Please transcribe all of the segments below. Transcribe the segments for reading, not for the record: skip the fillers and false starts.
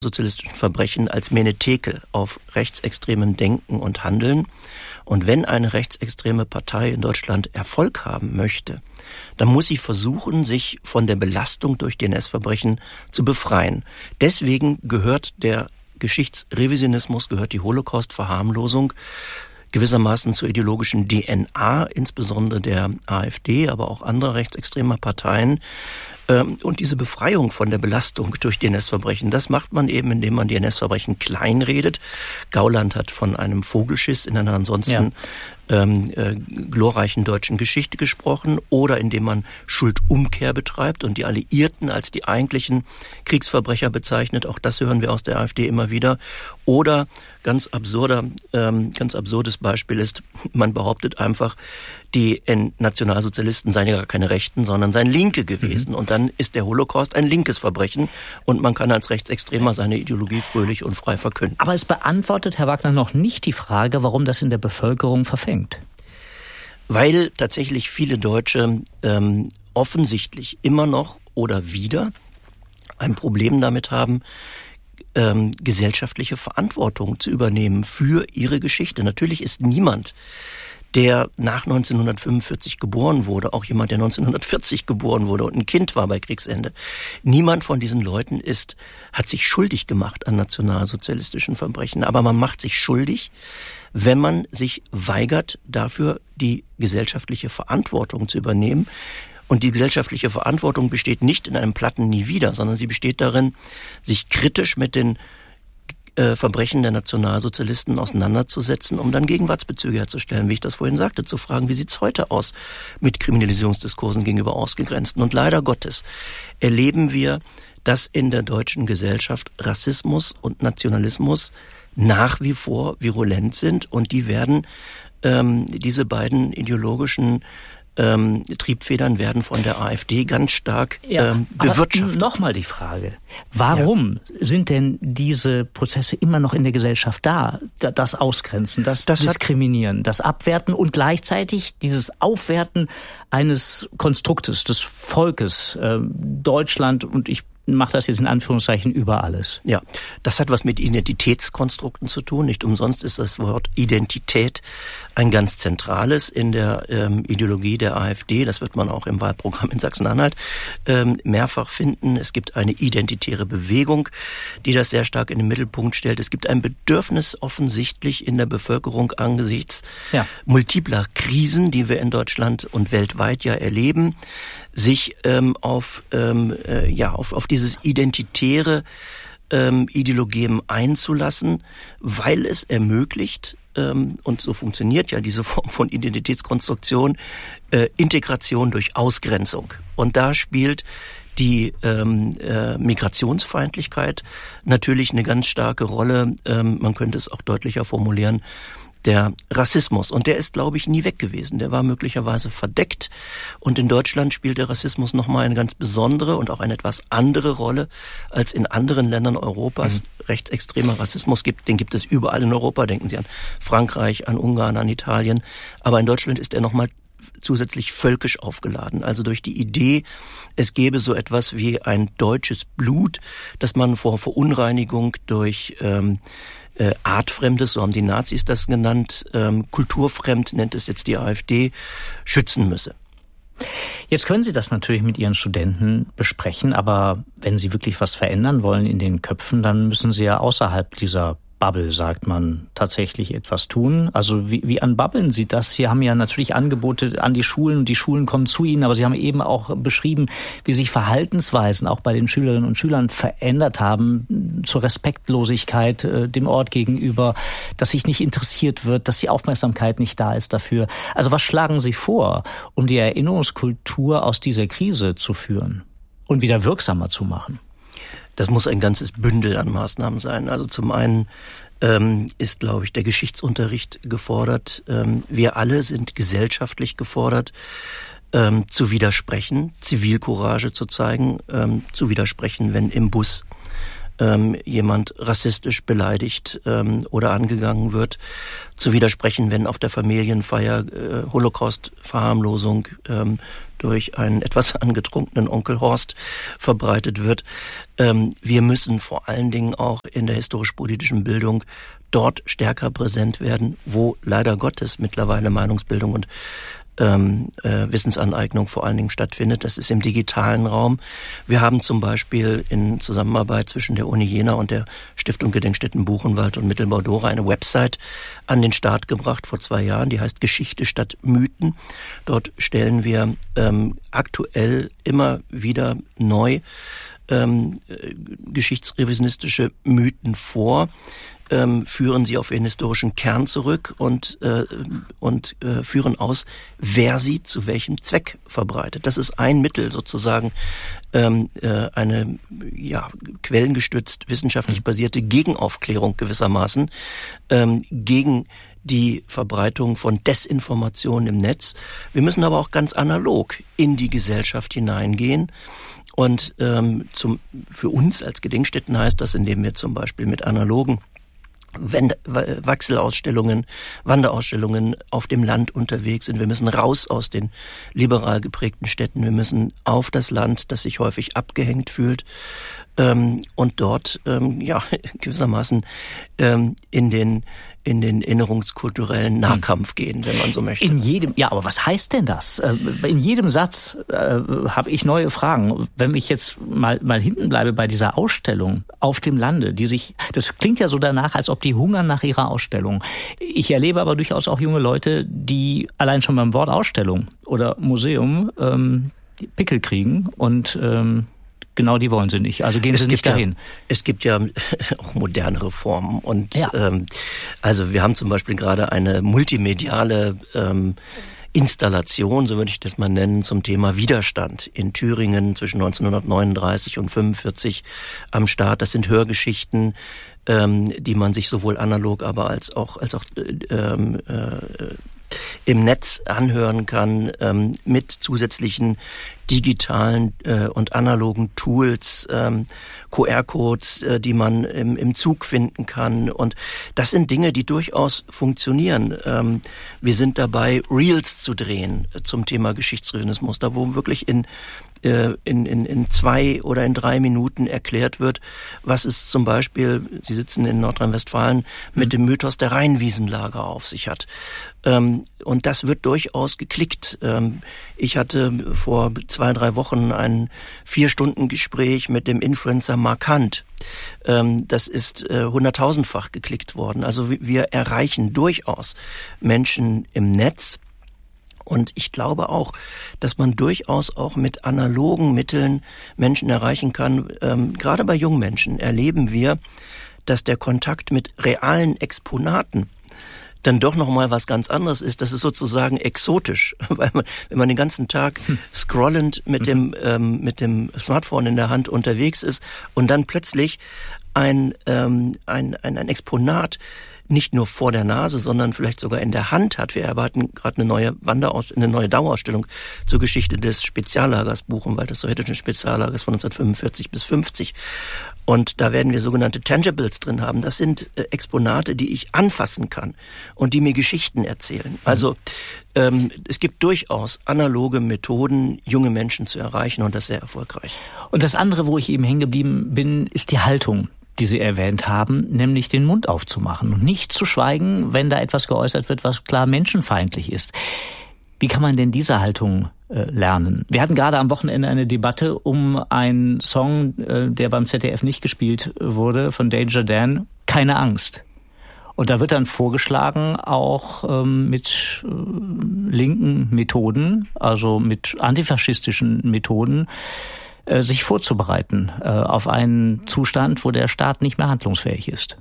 sozialistischen Verbrechen als Menetekel auf rechtsextremen Denken und Handeln. Und wenn eine rechtsextreme Partei in Deutschland Erfolg haben möchte, dann muss sie versuchen, sich von der Belastung durch die NS-Verbrechen zu befreien. Deswegen gehört der Geschichtsrevisionismus, gehört die Holocaust-Verharmlosung gewissermaßen zur ideologischen DNA, insbesondere der AfD, aber auch anderer rechtsextremer Parteien. Und diese Befreiung von der Belastung durch die NS-Verbrechen, das macht man eben, indem man die NS-Verbrechen kleinredet. Gauland hat von einem Vogelschiss in einer ansonsten glorreichen deutschen Geschichte gesprochen, oder indem man Schuldumkehr betreibt und die Alliierten als die eigentlichen Kriegsverbrecher bezeichnet. Auch das hören wir aus der AfD immer wieder. Oder ganz absurdes Beispiel ist, man behauptet einfach, die Nationalsozialisten seien ja gar keine Rechten, sondern seien Linke gewesen. Und dann ist der Holocaust ein linkes Verbrechen und man kann als Rechtsextremer seine Ideologie fröhlich und frei verkünden. Aber es beantwortet, Herr Wagner, noch nicht die Frage, warum das in der Bevölkerung verfängt. Weil tatsächlich viele Deutsche offensichtlich immer noch oder wieder ein Problem damit haben, gesellschaftliche Verantwortung zu übernehmen für ihre Geschichte. Natürlich ist niemand, der nach 1945 geboren wurde, auch jemand, der 1940 geboren wurde und ein Kind war bei Kriegsende. Niemand von diesen Leuten hat sich schuldig gemacht an nationalsozialistischen Verbrechen. Aber man macht sich schuldig, wenn man sich weigert, dafür die gesellschaftliche Verantwortung zu übernehmen. Und die gesellschaftliche Verantwortung besteht nicht in einem platten Nie wieder, sondern sie besteht darin, sich kritisch mit den Verbrechen der Nationalsozialisten auseinanderzusetzen, um dann Gegenwartsbezüge herzustellen, wie ich das vorhin sagte, zu fragen, wie sieht's heute aus mit Kriminalisierungsdiskursen gegenüber Ausgegrenzten. Und leider Gottes erleben wir, dass in der deutschen Gesellschaft Rassismus und Nationalismus nach wie vor virulent sind, und die werden, diese beiden ideologischen Triebfedern werden von der AfD ganz stark bewirtschaftet. Nochmal die Frage, warum sind denn diese Prozesse immer noch in der Gesellschaft da? Das Ausgrenzen, das Diskriminieren, das Abwerten und gleichzeitig dieses Aufwerten eines Konstruktes, des Volkes, Deutschland, und ich macht das jetzt in Anführungszeichen über alles. Ja, das hat was mit Identitätskonstrukten zu tun. Nicht umsonst ist das Wort Identität ein ganz zentrales in der Ideologie der AfD. Das wird man auch im Wahlprogramm in Sachsen-Anhalt mehrfach finden. Es gibt eine identitäre Bewegung, die das sehr stark in den Mittelpunkt stellt. Es gibt ein Bedürfnis offensichtlich in der Bevölkerung angesichts multipler Krisen, die wir in Deutschland und weltweit ja erleben, sich auf dieses identitäre Ideologem einzulassen, weil es ermöglicht, und so funktioniert ja diese Form von Identitätskonstruktion, Integration durch Ausgrenzung. Und da spielt die Migrationsfeindlichkeit natürlich eine ganz starke Rolle. Man könnte es auch deutlicher formulieren, der Rassismus. Und der ist, glaube ich, nie weg gewesen. Der war möglicherweise verdeckt. Und in Deutschland spielt der Rassismus nochmal eine ganz besondere und auch eine etwas andere Rolle als in anderen Ländern Europas. Rechtsextremer Rassismus den gibt es überall in Europa. Denken Sie an Frankreich, an Ungarn, an Italien. Aber in Deutschland ist er nochmal zusätzlich völkisch aufgeladen. Also durch die Idee, es gäbe so etwas wie ein deutsches Blut, das man vor Verunreinigung durch artfremdes, so haben die Nazis das genannt, kulturfremd nennt es jetzt die AfD, schützen müsse. Jetzt können Sie das natürlich mit Ihren Studenten besprechen, aber wenn Sie wirklich was verändern wollen in den Köpfen, dann müssen Sie ja außerhalb dieser Bubble, sagt man, tatsächlich etwas tun. Also wie anbabbeln Sie das? Sie haben ja natürlich Angebote an die Schulen und die Schulen kommen zu Ihnen, aber Sie haben eben auch beschrieben, wie sich Verhaltensweisen auch bei den Schülerinnen und Schülern verändert haben, zur Respektlosigkeit dem Ort gegenüber, dass sich nicht interessiert wird, dass die Aufmerksamkeit nicht da ist dafür. Also was schlagen Sie vor, um die Erinnerungskultur aus dieser Krise zu führen und wieder wirksamer zu machen? Das muss ein ganzes Bündel an Maßnahmen sein. Also zum einen ist, glaube ich, der Geschichtsunterricht gefordert. Wir alle sind gesellschaftlich gefordert, zu widersprechen, Zivilcourage zu zeigen, zu widersprechen, wenn im Bus jemand rassistisch beleidigt oder angegangen wird, zu widersprechen, wenn auf der Familienfeier Holocaust-Verharmlosung durch einen etwas angetrunkenen Onkel Horst verbreitet wird. Wir müssen vor allen Dingen auch in der historisch-politischen Bildung dort stärker präsent werden, wo leider Gottes mittlerweile Meinungsbildung und Wissensaneignung vor allen Dingen stattfindet. Das ist im digitalen Raum. Wir haben zum Beispiel in Zusammenarbeit zwischen der Uni Jena und der Stiftung Gedenkstätten Buchenwald und Mittelbau-Dora eine Website an den Start gebracht vor 2 Jahren, die heißt Geschichte statt Mythen. Dort stellen wir aktuell immer wieder neu geschichtsrevisionistische Mythen vor, führen sie auf ihren historischen Kern zurück und führen aus, wer sie zu welchem Zweck verbreitet. Das ist ein Mittel sozusagen, eine quellengestützt, wissenschaftlich basierte Gegenaufklärung gewissermaßen, gegen die Verbreitung von Desinformationen im Netz. Wir müssen aber auch ganz analog in die Gesellschaft hineingehen. Und für uns als Gedenkstätten heißt das, indem wir zum Beispiel mit analogen Wachselausstellungen, Wanderausstellungen auf dem Land unterwegs sind. Wir müssen raus aus den liberal geprägten Städten. Wir müssen auf das Land, das sich häufig abgehängt fühlt, und dort gewissermaßen in den erinnerungskulturellen Nahkampf gehen, wenn man so möchte. Aber was heißt denn das? In jedem Satz habe ich neue Fragen. Wenn ich jetzt mal hinten bleibe bei dieser Ausstellung auf dem Lande, das klingt ja so danach, als ob die hungern nach ihrer Ausstellung. Ich erlebe aber durchaus auch junge Leute, die allein schon beim Wort Ausstellung oder Museum Pickel kriegen und genau die wollen sie nicht. Also gehen sie nicht dahin. Es gibt ja auch modernere Formen. Und also wir haben zum Beispiel gerade eine multimediale Installation, so würde ich das mal nennen, zum Thema Widerstand in Thüringen zwischen 1939 und 1945 am Start. Das sind Hörgeschichten, die man sich sowohl analog, aber als auch im Netz anhören kann, mit zusätzlichen digitalen und analogen Tools, QR-Codes, die man im Zug finden kann. Und das sind Dinge, die durchaus funktionieren. Wir sind dabei, Reels zu drehen zum Thema Geschichtsrevisionismus, da wo wirklich in 2 oder in 3 Minuten erklärt wird, was es zum Beispiel, Sie sitzen in Nordrhein-Westfalen, mit dem Mythos der Rheinwiesenlager auf sich hat. Und das wird durchaus geklickt. Ich hatte vor 2-3 Wochen ein 4-Stunden-Gespräch mit dem Influencer Markant. Das ist 100.000-fach geklickt worden. Also wir erreichen durchaus Menschen im Netz. Und ich glaube auch, dass man durchaus auch mit analogen Mitteln Menschen erreichen kann. Gerade bei jungen Menschen erleben wir, dass der Kontakt mit realen Exponaten dann doch noch mal was ganz anderes ist. Das ist sozusagen exotisch, weil wenn man den ganzen Tag scrollend mit dem Smartphone in der Hand unterwegs ist und dann plötzlich ein Exponat nicht nur vor der Nase, sondern vielleicht sogar in der Hand hat. Wir erwarten gerade eine neue Dauerausstellung zur Geschichte des Speziallagers Buchenwald, des sowjetischen Speziallagers von 1945 bis 50. Und da werden wir sogenannte Tangibles drin haben. Das sind Exponate, die ich anfassen kann und die mir Geschichten erzählen. Also es gibt durchaus analoge Methoden, junge Menschen zu erreichen, und das sehr erfolgreich. Und das andere, wo ich eben hängen geblieben bin, ist die Haltung, die Sie erwähnt haben, nämlich den Mund aufzumachen und nicht zu schweigen, wenn da etwas geäußert wird, was klar menschenfeindlich ist. Wie kann man denn diese Haltung lernen? Wir hatten gerade am Wochenende eine Debatte um einen Song, der beim ZDF nicht gespielt wurde, von Danger Dan, Keine Angst. Und da wird dann vorgeschlagen, auch mit linken Methoden, also mit antifaschistischen Methoden, sich vorzubereiten auf einen Zustand, wo der Staat nicht mehr handlungsfähig ist.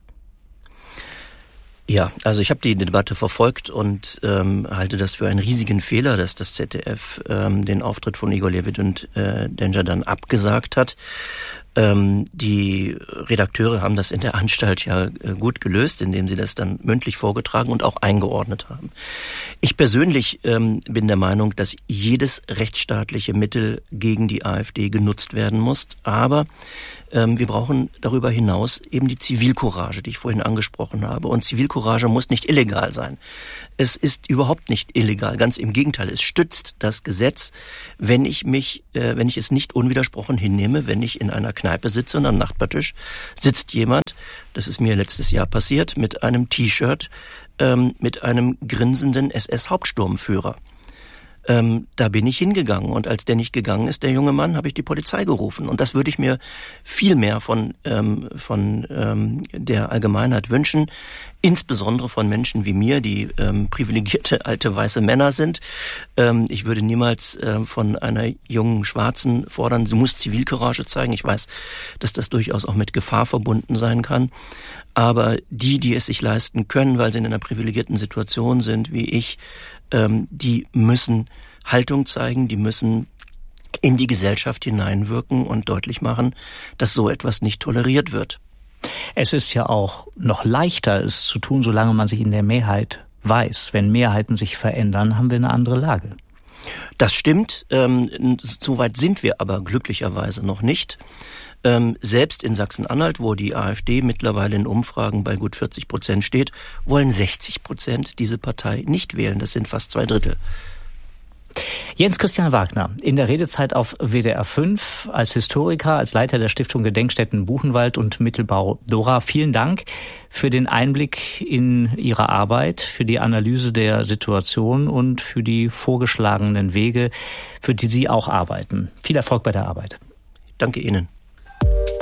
Ja, also ich habe die Debatte verfolgt und halte das für einen riesigen Fehler, dass das ZDF den Auftritt von Igor Levit und Danger dann abgesagt hat. Die Redakteure haben das in der Anstalt ja gut gelöst, indem sie das dann mündlich vorgetragen und auch eingeordnet haben. Ich persönlich bin der Meinung, dass jedes rechtsstaatliche Mittel gegen die AfD genutzt werden muss. Aber wir brauchen darüber hinaus eben die Zivilcourage, die ich vorhin angesprochen habe. Und Zivilcourage muss nicht illegal sein. Es ist überhaupt nicht illegal. Ganz im Gegenteil. Es stützt das Gesetz, wenn ich es nicht unwidersprochen hinnehme, wenn ich in einer Kneipe sitze und am Nachbartisch sitzt jemand, das ist mir letztes Jahr passiert, mit einem T-Shirt, mit einem grinsenden SS-Hauptsturmführer. Da bin ich hingegangen und als der nicht gegangen ist, der junge Mann, habe ich die Polizei gerufen. Und das würde ich mir viel mehr von der Allgemeinheit wünschen, insbesondere von Menschen wie mir, die privilegierte alte weiße Männer sind. Ich würde niemals von einer jungen Schwarzen fordern, sie muss Zivilcourage zeigen. Ich weiß, dass das durchaus auch mit Gefahr verbunden sein kann. Aber die es sich leisten können, weil sie in einer privilegierten Situation sind, wie ich, die müssen Haltung zeigen, die müssen in die Gesellschaft hineinwirken und deutlich machen, dass so etwas nicht toleriert wird. Es ist ja auch noch leichter, es zu tun, solange man sich in der Mehrheit weiß. Wenn Mehrheiten sich verändern, haben wir eine andere Lage. Das stimmt. Soweit sind wir aber glücklicherweise noch nicht. Selbst in Sachsen-Anhalt, wo die AfD mittlerweile in Umfragen bei gut 40% steht, wollen 60% diese Partei nicht wählen. Das sind fast 2/3. Jens Christian Wagner, in der Redezeit auf WDR 5 als Historiker, als Leiter der Stiftung Gedenkstätten Buchenwald und Mittelbau Dora. Vielen Dank für den Einblick in Ihre Arbeit, für die Analyse der Situation und für die vorgeschlagenen Wege, für die Sie auch arbeiten. Viel Erfolg bei der Arbeit. Danke Ihnen.